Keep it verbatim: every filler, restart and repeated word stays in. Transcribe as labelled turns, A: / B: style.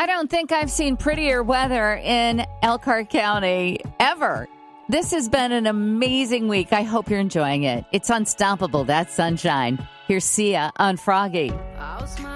A: I don't think I've seen prettier weather in Elkhart County ever. This has been an amazing week. I hope you're enjoying it. It's unstoppable, that sunshine. Here's Sia on Froggy.